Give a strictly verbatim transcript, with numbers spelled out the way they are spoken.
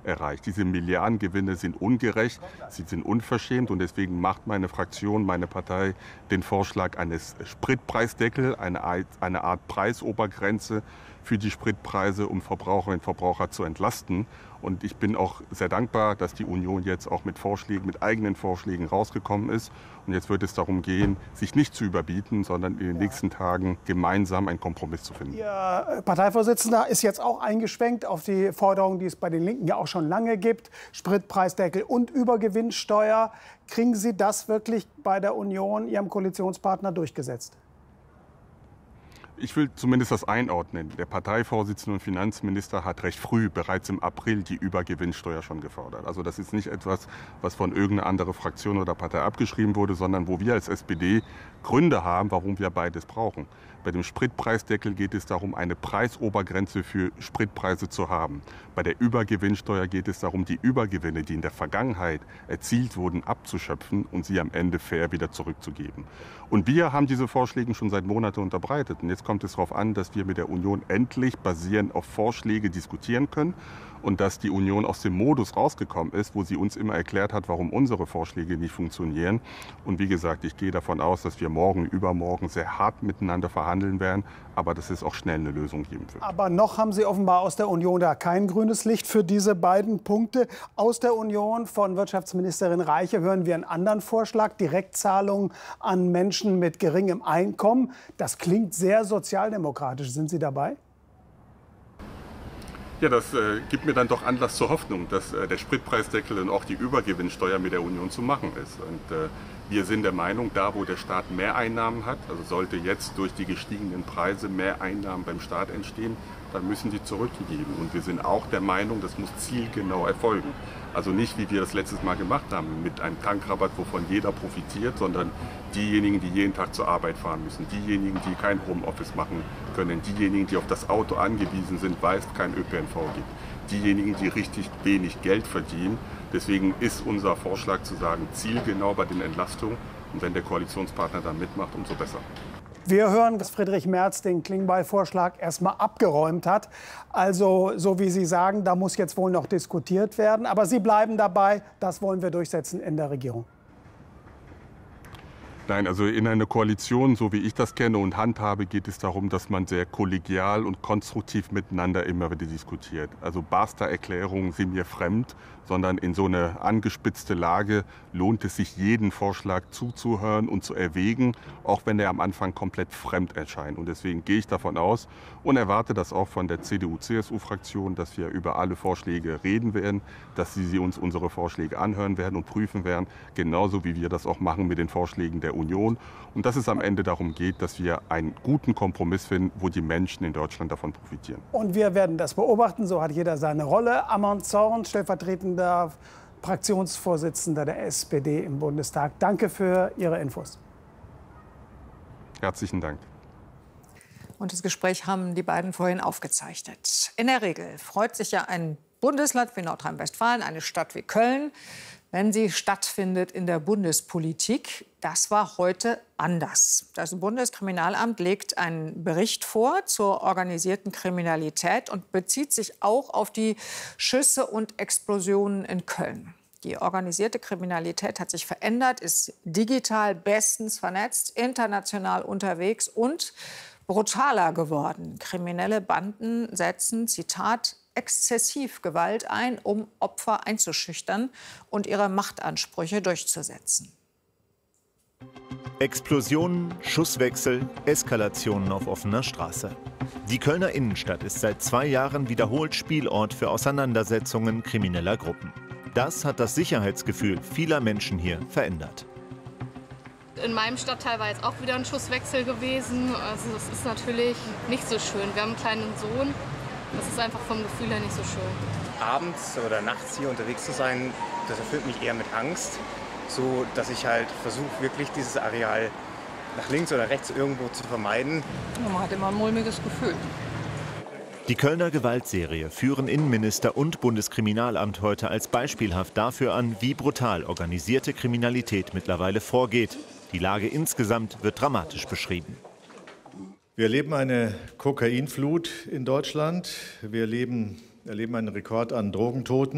erreicht. Diese Milliardengewinne sind ungerecht, sie sind unverschämt und deswegen macht meine Fraktion, meine Partei den Vorschlag eines Spritpreisdeckels, eine Art, eine Art Preisobergrenze für die Spritpreise, um Verbraucherinnen und Verbraucher zu entlasten. Und ich bin auch sehr dankbar, dass die Union jetzt auch mit Vorschlägen, mit eigenen Vorschlägen rausgekommen ist. Und jetzt wird es darum gehen, sich nicht zu überbieten, sondern in den ja. nächsten Tagen gemeinsam einen Kompromiss zu finden. Ihr Parteivorsitzender ist jetzt auch eingeschwenkt auf die Forderung, die es bei den Linken ja auch schon lange gibt, Spritpreisdeckel und Übergewinnsteuer. Kriegen Sie das wirklich bei der Union, Ihrem Koalitionspartner, durchgesetzt? Ich will zumindest das einordnen. Der Parteivorsitzende und Finanzminister hat recht früh, bereits im April, die Übergewinnsteuer schon gefordert. Also das ist nicht etwas, was von irgendeiner anderen Fraktion oder Partei abgeschrieben wurde, sondern wo wir als S P D Gründe haben, warum wir beides brauchen. Bei dem Spritpreisdeckel geht es darum, eine Preisobergrenze für Spritpreise zu haben. Bei der Übergewinnsteuer geht es darum, die Übergewinne, die in der Vergangenheit erzielt wurden, abzuschöpfen und sie am Ende fair wieder zurückzugeben. Und wir haben diese Vorschläge schon seit Monaten unterbreitet. Und jetzt kommt es darauf an, dass wir mit der Union endlich basierend auf Vorschläge diskutieren können und dass die Union aus dem Modus rausgekommen ist, wo sie uns immer erklärt hat, warum unsere Vorschläge nicht funktionieren. Und wie gesagt, ich gehe davon aus, dass wir morgen, übermorgen sehr hart miteinander verhandeln werden, aber dass es auch schnell eine Lösung geben wird. Aber noch haben Sie offenbar aus der Union da kein grünes Licht für diese beiden Punkte. Aus der Union von Wirtschaftsministerin Reiche hören wir einen anderen Vorschlag, Direktzahlungen an Menschen mit geringem Einkommen. Das klingt sehr sozialdemokratisch. Sind Sie dabei? Ja, das äh, gibt mir dann doch Anlass zur Hoffnung, dass äh, der Spritpreisdeckel und auch die Übergewinnsteuer mit der Union zu machen ist. Und äh, wir sind der Meinung, da wo der Staat mehr Einnahmen hat, also sollte jetzt durch die gestiegenen Preise mehr Einnahmen beim Staat entstehen, dann müssen die zurückgegeben. Und wir sind auch der Meinung, das muss zielgenau erfolgen. Also nicht, wie wir das letztes Mal gemacht haben, mit einem Tankrabatt, wovon jeder profitiert, sondern diejenigen, die jeden Tag zur Arbeit fahren müssen, diejenigen, die kein Homeoffice machen können, diejenigen, die auf das Auto angewiesen sind, weil es kein Ö P N V gibt, diejenigen, die richtig wenig Geld verdienen. Deswegen ist unser Vorschlag zu sagen, zielgenau bei den Entlastungen. Und wenn der Koalitionspartner dann mitmacht, umso besser. Wir hören, dass Friedrich Merz den Klingbeil-Vorschlag erstmal abgeräumt hat. Also, so wie Sie sagen, da muss jetzt wohl noch diskutiert werden. Aber Sie bleiben dabei, das wollen wir durchsetzen in der Regierung. Nein, also in einer Koalition, so wie ich das kenne und handhabe, geht es darum, dass man sehr kollegial und konstruktiv miteinander immer wieder diskutiert. Also Basta-Erklärungen sind mir fremd, sondern in so eine angespitzte Lage lohnt es sich, jeden Vorschlag zuzuhören und zu erwägen, auch wenn er am Anfang komplett fremd erscheint. Und deswegen gehe ich davon aus und erwarte das auch von der C D U C S U-Fraktion, dass wir über alle Vorschläge reden werden, dass sie uns unsere Vorschläge anhören werden und prüfen werden, genauso wie wir das auch machen mit den Vorschlägen der Union. Und dass es am Ende darum geht, dass wir einen guten Kompromiss finden, wo die Menschen in Deutschland davon profitieren. Und wir werden das beobachten. So hat jeder seine Rolle. Amon Zorn, stellvertretender Fraktionsvorsitzender der S P D im Bundestag. Danke für Ihre Infos. Herzlichen Dank. Und das Gespräch haben die beiden vorhin aufgezeichnet. In der Regel freut sich ja ein Bundesland wie Nordrhein-Westfalen, eine Stadt wie Köln, wenn sie stattfindet in der Bundespolitik. Das war heute anders. Das Bundeskriminalamt legt einen Bericht vor zur organisierten Kriminalität und bezieht sich auch auf die Schüsse und Explosionen in Köln. Die organisierte Kriminalität hat sich verändert, ist digital bestens vernetzt, international unterwegs und brutaler geworden. Kriminelle Banden setzen, Zitat, exzessiv Gewalt ein, um Opfer einzuschüchtern und ihre Machtansprüche durchzusetzen. Explosionen, Schusswechsel, Eskalationen auf offener Straße. Die Kölner Innenstadt ist seit zwei Jahren wiederholt Spielort für Auseinandersetzungen krimineller Gruppen. Das hat das Sicherheitsgefühl vieler Menschen hier verändert. In meinem Stadtteil war jetzt auch wieder ein Schusswechsel gewesen. Also das ist natürlich nicht so schön. Wir haben einen kleinen Sohn. Das ist einfach vom Gefühl her nicht so schön. Abends oder nachts hier unterwegs zu sein, das erfüllt mich eher mit Angst, so dass ich halt versuche, wirklich dieses Areal nach links oder rechts irgendwo zu vermeiden. Man hat immer ein mulmiges Gefühl. Die Kölner Gewaltserie führen Innenminister und Bundeskriminalamt heute als beispielhaft dafür an, wie brutal organisierte Kriminalität mittlerweile vorgeht. Die Lage insgesamt wird dramatisch beschrieben. Wir erleben eine Kokainflut in Deutschland. Wir erleben, erleben einen Rekord an Drogentoten.